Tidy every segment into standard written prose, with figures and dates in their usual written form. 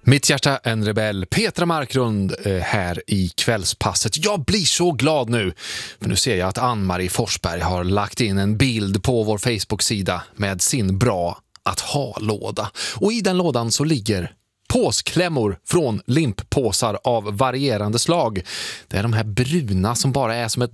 Mitt hjärta en rebell, Petra Marklund här i kvällspasset. Jag blir så glad nu, för nu ser jag att Ann-Marie Forsberg har lagt in en bild på vår Facebook-sida med sin bra att ha-låda. Och i den lådan så ligger påsklämmor från limppåsar av varierande slag. Det är de här bruna som bara är som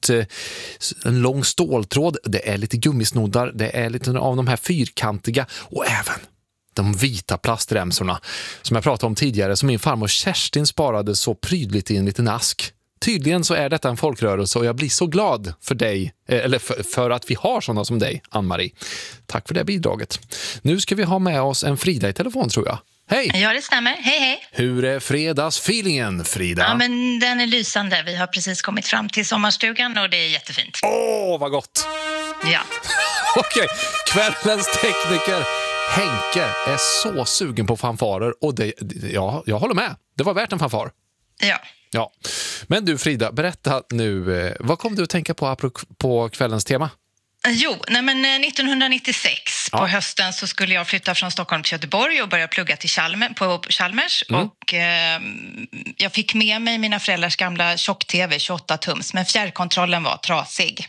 en lång ståltråd. Det är lite gummisnoddar, det är lite av de här fyrkantiga och även de vita plastremsorna som jag pratade om tidigare, som min farmor Kerstin sparade så prydligt i en liten ask. Tydligen så är detta en folkrörelse och jag blir så glad för dig, eller för att vi har sådana som dig, Ann-Marie. Tack för det bidraget. Nu ska vi ha med oss en Frida i telefon, tror jag. Hej! Ja, det stämmer. Hej, hej. Hur är fredagsfeelingen, Frida? Ja, men den är lysande. Vi har precis kommit fram till sommarstugan och det är jättefint. Åh, vad gott! Ja. Okej, kvällens tekniker Henke är så sugen på fanfarer och jag håller med. Det var värt en fanfar. Ja. Men du Frida, berätta nu, vad kom du att tänka på kvällens tema? Jo, men 1996 på hösten så skulle jag flytta från Stockholm till Göteborg och börja plugga till Chalmers. Och jag fick med mig mina föräldrars gamla tjock-tv, 28-tums, men fjärrkontrollen var trasig.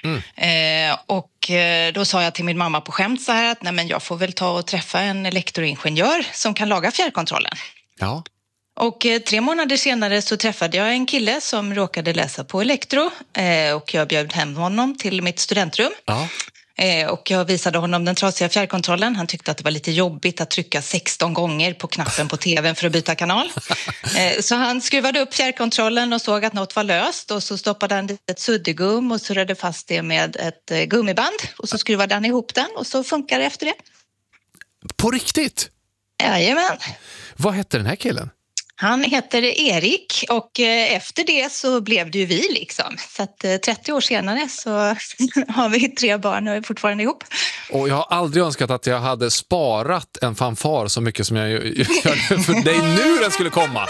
Och då sa jag till min mamma på skämt så här att nej, men jag får väl ta och träffa en elektroingenjör som kan laga fjärrkontrollen. Ja. Och 3 månader senare så träffade jag en kille som råkade läsa på elektro och jag bjöd hem honom till mitt studentrum. Ja. Och jag visade honom den trasiga fjärrkontrollen. Han tyckte att det var lite jobbigt att trycka 16 gånger på knappen på tvn för att byta kanal. Så han skruvade upp fjärrkontrollen och såg att något var löst. Och så stoppade han ett suddgum och surrade fast det med ett gummiband. Och så skruvade han ihop den och så funkar det efter det. På riktigt? Jajamän. Vad hette den här killen? Han heter Erik och efter det så blev det ju vi liksom. Så att 30 år senare så har vi 3 barn och är fortfarande ihop. Och jag har aldrig önskat att jag hade sparat en fanfar så mycket som jag gör för dig nu den skulle komma.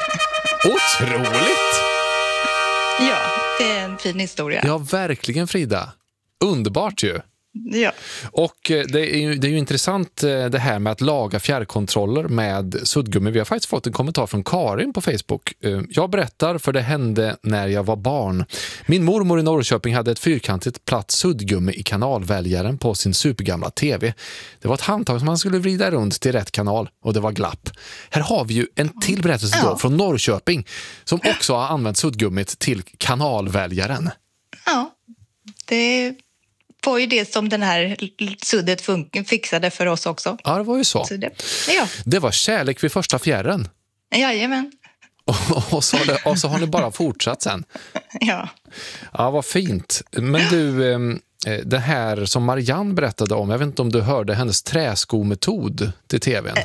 Otroligt! Ja, det är en fin historia. Ja, verkligen Frida. Underbart ju. Ja. Och det är ju intressant det här med att laga fjärrkontroller med suddgummi. Vi har faktiskt fått en kommentar från Karin på Facebook. Jag berättar, för det hände när jag var barn. Min mormor i Norrköping hade ett fyrkantigt platt suddgummi i kanalväljaren på sin supergamla tv. Det var ett handtag som man skulle vrida runt till rätt kanal och det var glapp. Här har vi ju en till berättelse då från Norrköping som också har använt suddgummit till kanalväljaren. Ja, det var ju det som den här suddet fixade för oss också. Ja, det var ju så. Det var kärlek vid första fjärren. Jajamän. Och så har ni bara fortsatt sen. Ja. Ja, vad fint. Men du, det här som Marianne berättade om, jag vet inte om du hörde hennes träskometod till tvn.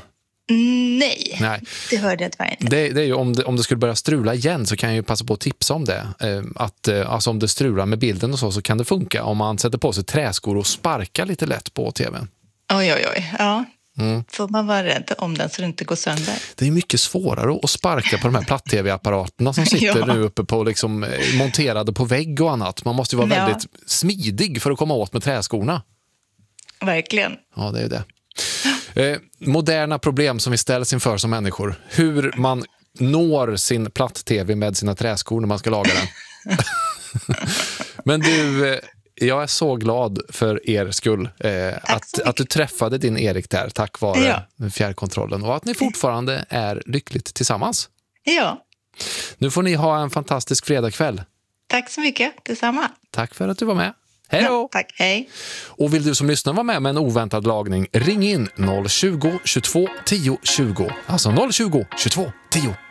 Nej, det hörde jag tyvärr inte. Det är ju om det skulle börja strula igen så kan jag ju passa på att tipsa om det. Alltså om det strular med bilden och så kan det funka om man sätter på sig träskor och sparkar lite lätt på tvn. Oj, ja. Får man vara rädd om den så det inte går sönder. Det är mycket svårare att sparka på de här platt-tv-apparaterna som sitter nu uppe på liksom, monterade på vägg och annat. Man måste ju vara väldigt smidig för att komma åt med träskorna. Verkligen. Ja, det är det. Moderna problem som vi ställs inför som människor. Hur man når sin platt-tv med sina träskor när man ska laga den. Men du, jag är så glad för er skull att du träffade din Erik där tack vare fjärrkontrollen och att ni fortfarande är lyckligt tillsammans. Ja. Nu får ni ha en fantastisk fredagkväll. Tack så mycket, detsamma. Tack för att du var med. Hej då! Tack, hej. Och vill du som lyssnar vara med en oväntad lagning, ring in 020 22 10 20. Alltså 020 22 10 20.